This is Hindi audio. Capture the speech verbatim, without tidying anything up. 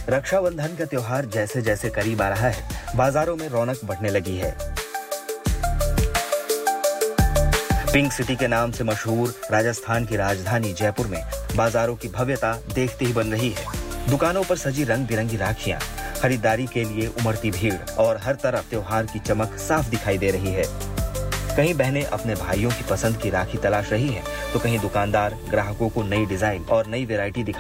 रक्षाबंधन का त्योहार जैसे जैसे करीब आ रहा है, बाजारों में रौनक बढ़ने लगी है। पिंक सिटी के नाम से मशहूर राजस्थान की राजधानी जयपुर में बाजारों की भव्यता देखते ही बन रही है। दुकानों पर सजी रंग बिरंगी राखियां, खरीदारी के लिए उमड़ती भीड़ और हर तरफ त्योहार की चमक साफ दिखाई दे रही है। कहीं बहनें अपने भाइयों की पसंद की राखी तलाश रही हैं, तो कहीं दुकानदार ग्राहकों को नई डिजाइन और नई वैरायटी दिखा